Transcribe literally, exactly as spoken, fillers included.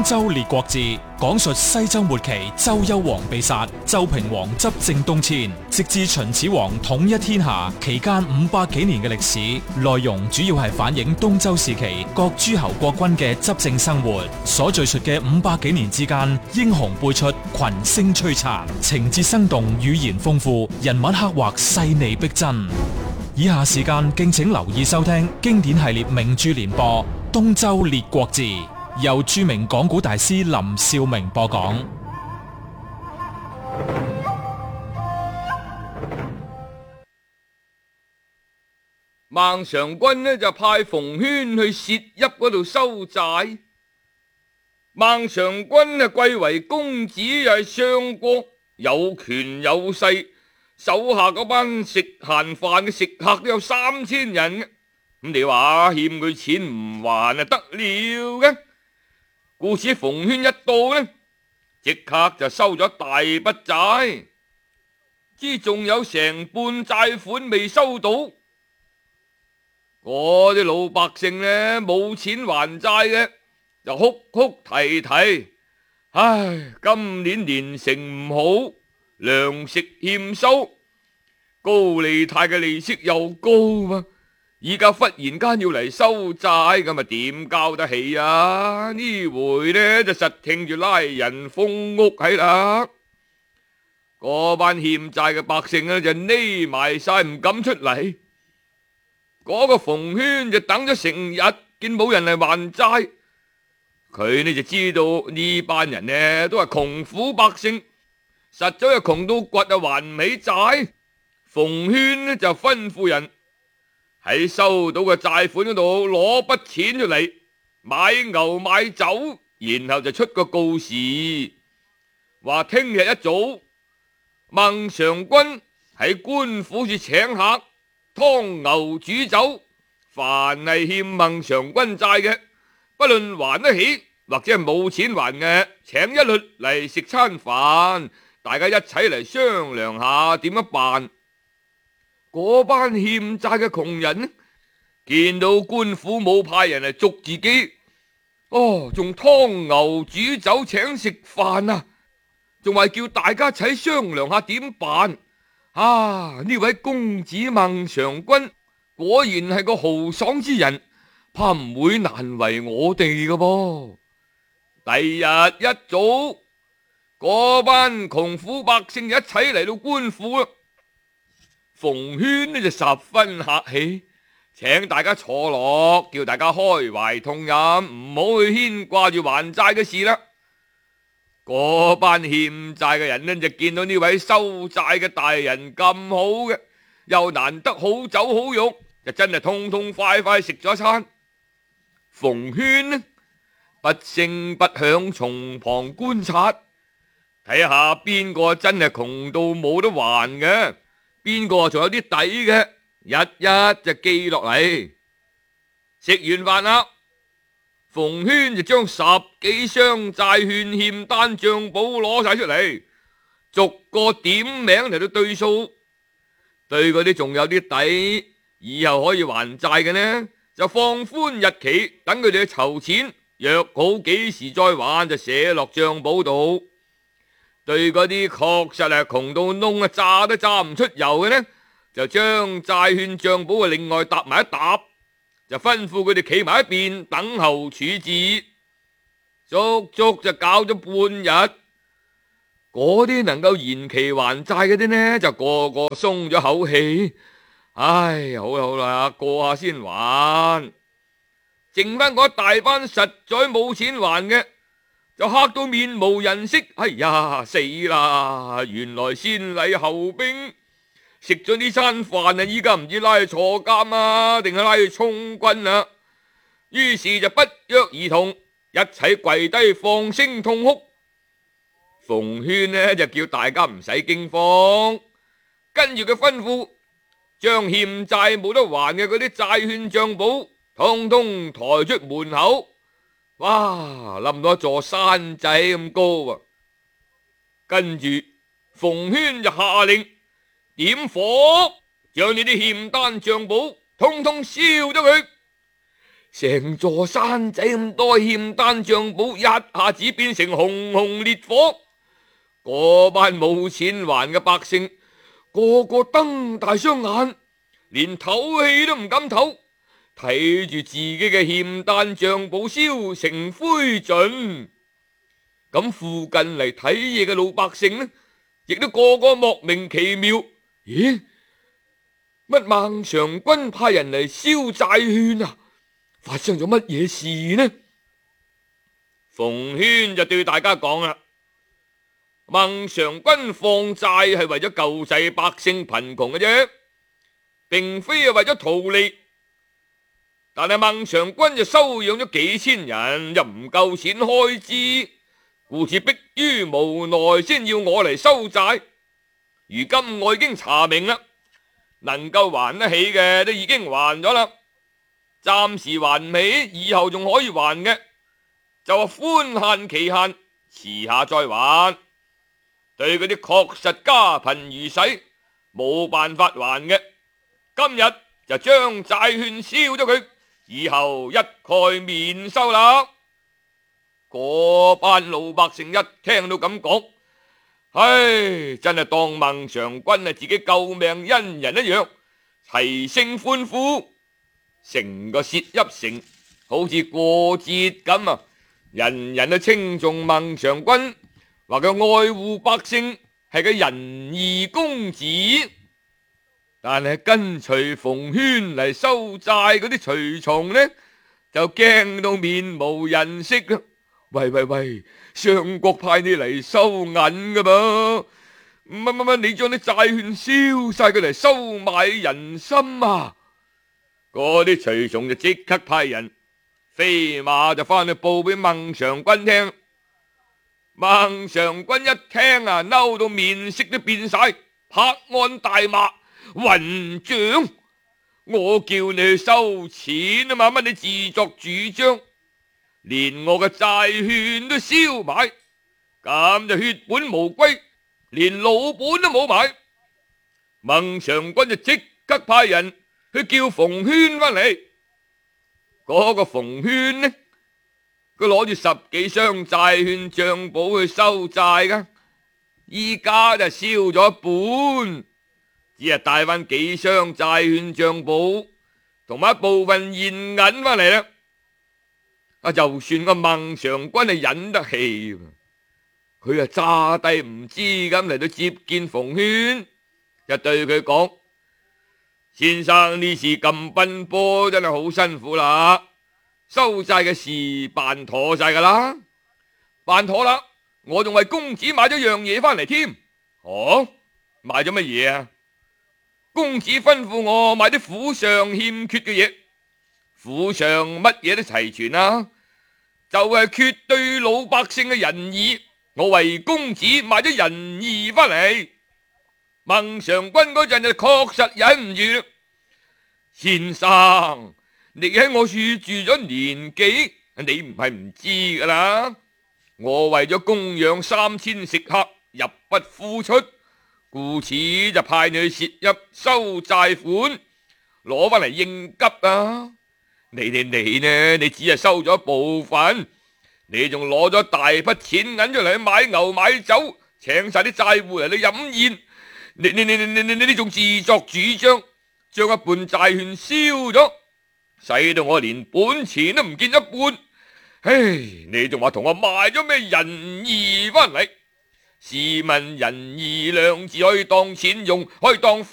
周列國志》，講述西周末期周幽王被殺，周平王執政東遷，直至秦始皇統一天下期間五百幾年嘅歷史。內容主要係反映東周時期各諸侯國君嘅執政生活，所敘述嘅五百幾年之間，英雄輩出，群星璀璨，情節生動，語言豐富，人物刻畫細膩逼真。以下時間敬請留意收聽經典系列名著連播《東周列國志》，由著名講古大師林兆明播講。 孟嘗君呢就派馮諼去薛邑嗰度收債。孟嘗君啊貴為公子，又係相國，有權有勢，手下嗰班食閒飯嘅食客都有三千人嘅。咁你話欠佢錢唔還啊得了嘅？故此馮諼一到呢，即刻就收咗大筆債，之仲有成半債款未收到。嗰啲老百姓呢，冇錢還債嘅，就哭哭啼啼。唉，今年年成唔好，糧食欠收，高利貸嘅利息又高嘛，而家忽然間要嚟收債，咁啊點交得起啊？呢回呢就實聽住拉人封屋喺啦。嗰班欠債嘅百姓呢就匿埋晒，唔敢出嚟。嗰個馮諼就等咗成日，見冇人嚟還債，佢呢就知道呢班人呢都係窮苦百姓，實在係窮到骨啊還唔起債。馮諼呢就吩咐人喺收到嘅債款嗰度攞筆錢出嚟買牛買酒，然後就出個告示，話聽日一早孟嘗君喺官府處請客，湯牛煮酒，凡係欠孟嘗君債嘅，不論還得起或者係冇錢還嘅，請一律嚟食餐飯，大家一齊嚟商量下點樣辦。嗰班欠債嘅窮人呢，見到官府冇派人嚟捉自己，哦，仲湯牛煮酒請食飯啊，仲話叫大家一齊商量下點辦。啊！呢位公子孟嘗君果然係個豪爽之人，怕唔會難為我哋㗎噃。第日一早，嗰班窮苦百姓一齊嚟到官府啦。馮諼呢就十分客氣，請大家坐落，叫大家開懷痛飲，唔好去牽掛住還債嘅事啦。嗰班欠債嘅人呢，就見到呢位收債嘅大人咁好嘅，又難得好酒好肉，就真係痛痛快快食咗餐。馮諼呢不聲不響，從旁觀察，睇下邊個真係窮到冇得還嘅，邊個仲有啲底嘅，日日就記落嚟。食完飯啦，馮諼就將十幾箱債券欠單賬簿攞晒出嚟，逐個點名嚟到對數，對嗰啲仲有啲底，以後可以還債嘅呢，就放寬日期，等佢哋去籌錢，約好幾時再還就寫落賬簿度。對嗰啲確實係窮到窿啊，榨都榨唔出油嘅呢，就將債券賬簿啊另外搭埋一沓，就吩咐佢哋企埋一邊等候處置，足足就搞咗半日。嗰啲能夠延期還債嗰啲呢，就個個鬆咗口氣。唉，好啦好啦，過下先還。剩翻嗰大班實在冇錢還嘅，就嚇到面無人色。哎呀，死啦！原來先禮後兵。食咗呢餐飯啊，依家唔知拉去坐監啊，定係拉去充軍啊？於是就不約而同一齊跪低放聲痛哭。馮諼呢就叫大家唔使驚慌，跟住佢吩咐將欠債冇得還嘅嗰啲債券賬簿通通抬出門口。哇，冧到一座山仔咁高啊！跟住馮諼就下令點火，將呢啲欠單賬簿通通燒咗佢。 成座山仔咁多欠單賬簿一下子變成熊熊烈火，嗰班冇錢還嘅百姓個個瞪大雙眼，連唞氣都唔敢唞，睇住自己嘅欠單賬簿燒成灰燼。咁附近嚟睇嘢嘅老百姓呢，亦都個個莫名其妙，咦？乜孟嘗君派人嚟燒債券啊？發生咗乜嘢事呢？馮諼就對大家講啦：孟嘗君放債係為咗救濟百姓貧窮嘅啫，並非係為咗圖利。但係孟嘗君就收養咗幾千人，又唔夠錢開支，故此迫於無奈先要我嚟收債。如今我已經查明啦，能夠還得起嘅都已經還咗啦，暫時還唔起，以後仲可以還嘅，就話寬限期限，遲下再還。對嗰啲確實家貧如洗，冇辦法還嘅，今日就將債券燒咗佢，以後一概免收啦。嗰班老百姓一聽到咁講，唉，真係當孟嘗君係自己救命恩人一樣，齊聲歡呼。成個薛邑城好似過節咁啊！人人都稱頌孟嘗君，話佢愛護百姓，係個仁義公子。但係跟隨馮諼嚟收債嗰啲隨從呢，就驚到面無人色啦！喂喂喂，相國派你嚟收銀噶噃，乜乜乜，你將啲債券燒晒佢嚟收買人心啊！嗰啲隨從就即刻派人飛馬就翻去報俾孟嘗君聽。孟嘗君一聽啊，嬲到面色都變晒，拍案大罵：混賬！我叫你去收錢啊嘛，乜你自作主張，連我嘅債券都燒埋，咁就血本無歸，連老本都冇埋。孟嘗君就即刻派人去叫馮諼翻嚟。嗰個馮諼呢，佢攞住十幾箱債券賬簿去收債噶，依家就燒咗一半，只係帶翻幾箱債券賬簿同埋一部分現銀翻嚟啦。啊，就算個孟嘗君係忍得氣，佢啊詐帝唔知咁嚟到接見馮諼，就對佢講：先生呢次咁奔波，真係好辛苦啦！收債嘅事辦妥晒噶啦，辦妥啦，我仲為公子買咗樣嘢翻嚟添。哦，買咗乜嘢啊？公子吩咐我買啲府上欠缺嘅嘢，府上乜嘢都齊全啦，就係缺對老百姓嘅仁義，我為公子買咗仁義翻嚟。孟嘗君嗰陣就確實忍唔住，先生，你喺我處住咗年幾，你唔係唔知噶啦。我為咗供養三千食客，入不敷出，故此就派你去薛邑收債款，攞翻嚟應急啊！你你你呢？你只係收咗部分，你仲攞咗大筆錢銀出嚟買牛買酒，請晒啲債戶嚟飲宴。你你你你你你仲自作主張，將一半債券燒咗，使到我連本錢都唔見一半。唉，你仲話同我賣咗咩仁義翻嚟？試問仁義兩字可以當錢用，可以當